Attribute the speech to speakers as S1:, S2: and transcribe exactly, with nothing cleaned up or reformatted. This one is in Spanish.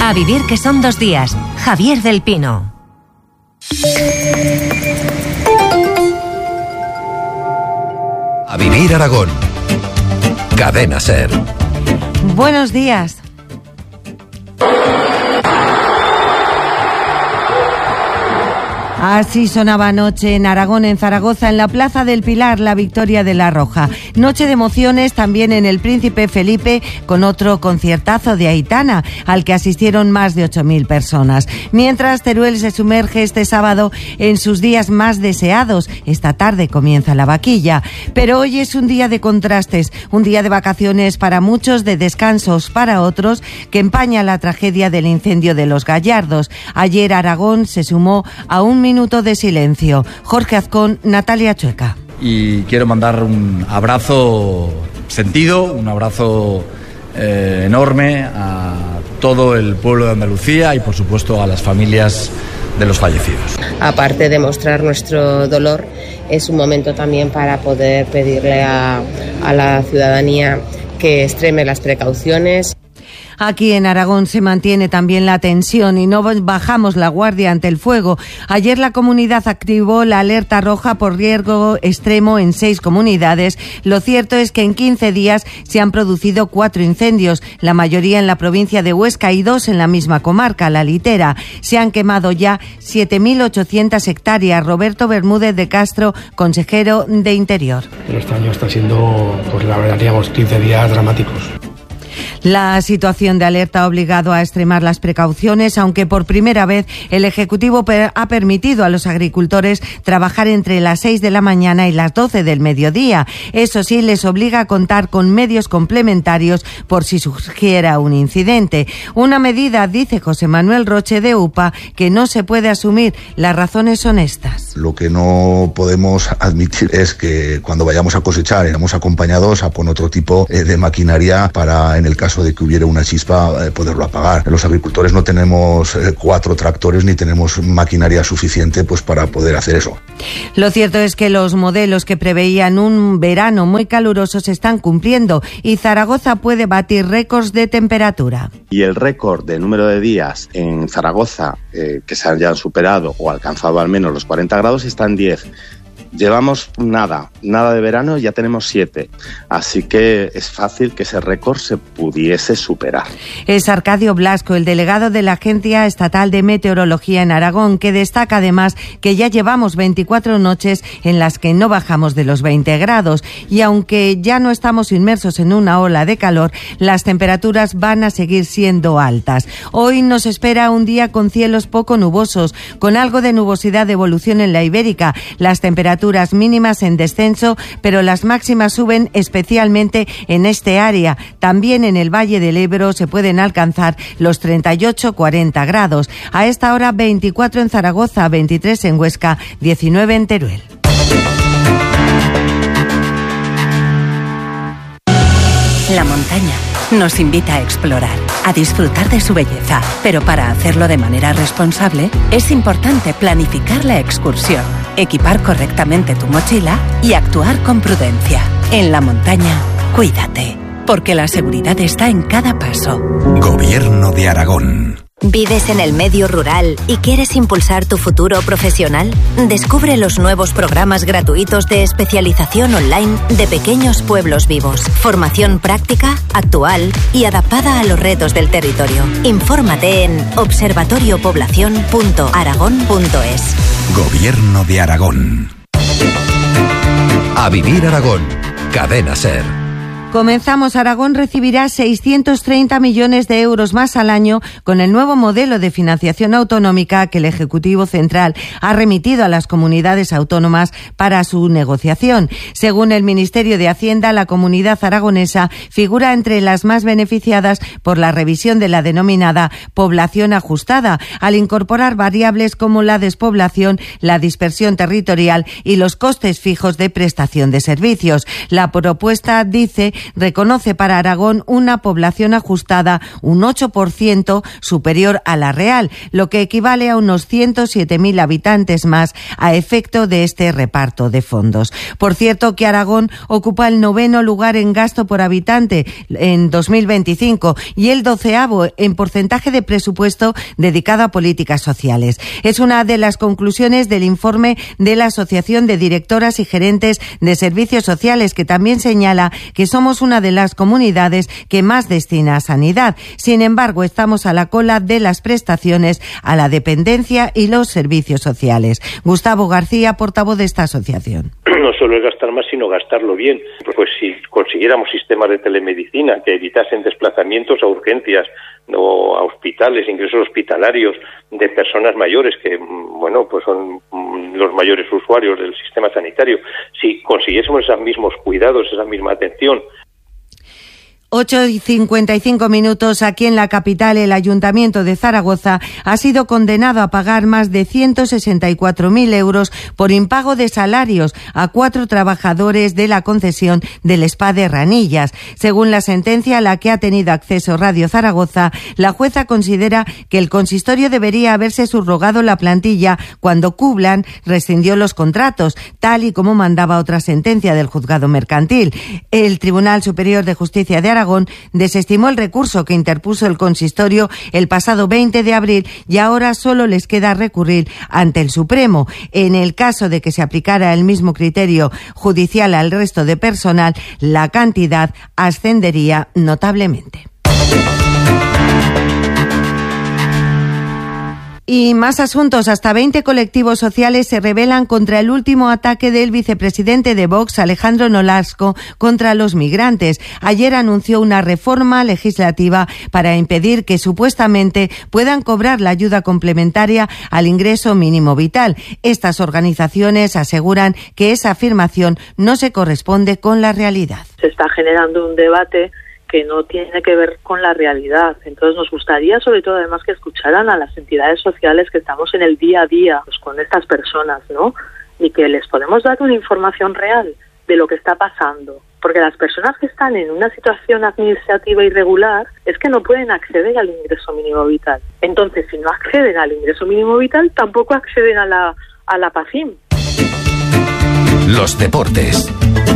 S1: A vivir que son dos días. Javier del Pino.
S2: A vivir Aragón. Cadena SER.
S3: Buenos días. Así sonaba anoche en Aragón, en Zaragoza, en la Plaza del Pilar, la victoria de La Roja. Noche de emociones también en el Príncipe Felipe, con otro conciertazo de Aitana, al que asistieron más de ocho mil personas. Mientras, Teruel se sumerge este sábado en sus días más deseados. Esta tarde comienza la vaquilla. Pero hoy es un día de contrastes, un día de vacaciones para muchos, de descansos para otros, que empaña la tragedia del incendio de Los Gallardos. Ayer Aragón se sumó a un minuto de silencio. Jorge Azcón, Natalia Chueca.
S4: Y quiero mandar un abrazo sentido, un abrazo eh, enorme a todo el pueblo de Andalucía y por supuesto a las familias de los fallecidos.
S5: Aparte de mostrar nuestro dolor, es un momento también para poder pedirle a, a la ciudadanía que extreme las precauciones.
S3: Aquí en Aragón se mantiene también la tensión y no bajamos la guardia ante el fuego. Ayer la comunidad activó la alerta roja por riesgo extremo en seis comunidades. Lo cierto es que en quince días se han producido cuatro incendios, la mayoría en la provincia de Huesca y dos en la misma comarca, La Litera. Se han quemado ya siete mil ochocientas hectáreas. Roberto Bermúdez de Castro, consejero de Interior.
S6: Pero este año está siendo, pues la verdad, digamos, quince días dramáticos.
S3: La situación de alerta ha obligado a extremar las precauciones, aunque por primera vez el Ejecutivo ha permitido a los agricultores trabajar entre las seis de la mañana y las doce del mediodía. Eso sí, les obliga a contar con medios complementarios por si surgiera un incidente. Una medida, dice José Manuel Roche de U P A, que no se puede asumir. Las razones son estas.
S7: Lo que no podemos admitir es que cuando vayamos a cosechar, iremos acompañados a con otro tipo de maquinaria para, en el caso de que hubiera una chispa, eh, poderlo apagar. Los agricultores no tenemos eh, cuatro tractores ni tenemos maquinaria suficiente pues para poder hacer eso.
S3: Lo cierto es que los modelos que preveían un verano muy caluroso se están cumpliendo y Zaragoza puede batir récords de temperatura.
S8: Y el récord de número de días en Zaragoza eh, que se hayan superado o alcanzado al menos los cuarenta grados está en diez. Llevamos nada, nada de verano, ya tenemos siete, así que es fácil que ese récord se pudiese superar.
S3: Es Arcadio Blasco, el delegado de la Agencia Estatal de Meteorología en Aragón, que destaca además que ya llevamos veinticuatro noches en las que no bajamos de los veinte grados y aunque ya no estamos inmersos en una ola de calor, las temperaturas van a seguir siendo altas. Hoy nos espera un día con cielos poco nubosos, con algo de nubosidad de evolución en la Ibérica. Las temperaturas mínimas en descenso, pero las máximas suben especialmente en este área. También en el Valle del Ebro se pueden alcanzar los treinta y ocho a cuarenta grados. A esta hora veinticuatro en Zaragoza, veintitrés en Huesca, diecinueve en Teruel.
S9: La montaña nos invita a explorar, a disfrutar de su belleza, pero para hacerlo de manera responsable es importante planificar la excursión, equipar correctamente tu mochila y actuar con prudencia. En la montaña, cuídate, porque la seguridad está en cada paso.
S2: Gobierno de Aragón.
S10: ¿Vives en el medio rural y quieres impulsar tu futuro profesional? Descubre los nuevos programas gratuitos de especialización online de Pequeños Pueblos Vivos. Formación práctica, actual y adaptada a los retos del territorio. Infórmate en observatorio población punto aragón punto es.
S2: Gobierno de Aragón. A vivir Aragón. Cadena SER.
S3: Comenzamos. Aragón recibirá seiscientos treinta millones de euros más al año con el nuevo modelo de financiación autonómica que el Ejecutivo Central ha remitido a las comunidades autónomas para su negociación. Según el Ministerio de Hacienda, la comunidad aragonesa figura entre las más beneficiadas por la revisión de la denominada población ajustada, al incorporar variables como la despoblación, la dispersión territorial y los costes fijos de prestación de servicios. La propuesta, dice, reconoce para Aragón una población ajustada un ocho por ciento superior a la real, lo que equivale a unos ciento siete mil habitantes más a efecto de este reparto de fondos. Por cierto, que Aragón ocupa el noveno lugar en gasto por habitante en dos mil veinticinco y el doceavo en porcentaje de presupuesto dedicado a políticas sociales. Es una de las conclusiones del informe de la Asociación de Directoras y Gerentes de Servicios Sociales, que también señala que somos una de las comunidades que más destina a sanidad. Sin embargo, estamos a la cola de las prestaciones a la dependencia y los servicios sociales. Gustavo García, portavoz de esta asociación.
S11: No solo es gastar más, sino gastarlo bien. Pues si consiguiéramos sistemas de telemedicina que evitasen desplazamientos a urgencias o a hospitales, ingresos hospitalarios de personas mayores que, bueno, pues son los mayores usuarios del sistema sanitario, si consiguiésemos esos mismos cuidados, esa misma atención.
S3: ocho y cincuenta y cinco minutos. Aquí en la capital, el Ayuntamiento de Zaragoza ha sido condenado a pagar más de ciento sesenta y cuatro mil euros por impago de salarios a cuatro trabajadores de la concesión del Spa de Ranillas. Según la sentencia a la que ha tenido acceso Radio Zaragoza, la jueza considera que el consistorio debería haberse subrogado la plantilla cuando Cublan rescindió los contratos, tal y como mandaba otra sentencia del juzgado mercantil. El Tribunal Superior de Justicia de Aragón Aragón desestimó el recurso que interpuso el consistorio el pasado veinte de abril y ahora solo les queda recurrir ante el Supremo. En el caso de que se aplicara el mismo criterio judicial al resto de personal, la cantidad ascendería notablemente. Y más asuntos. Hasta veinte colectivos sociales se rebelan contra el último ataque del vicepresidente de Vox, Alejandro Nolasco, contra los migrantes. Ayer anunció una reforma legislativa para impedir que supuestamente puedan cobrar la ayuda complementaria al ingreso mínimo vital. Estas organizaciones aseguran que esa afirmación no se corresponde con la realidad.
S12: Se está generando un debate que no tiene que ver con la realidad. Entonces nos gustaría sobre todo además que escucharan a las entidades sociales que estamos en el día a día pues, con estas personas, ¿no? Y que les podemos dar una información real de lo que está pasando. Porque las personas que están en una situación administrativa irregular es que no pueden acceder al ingreso mínimo vital. Entonces, si no acceden al ingreso mínimo vital, tampoco acceden a la, a la PACIM.
S2: Los deportes.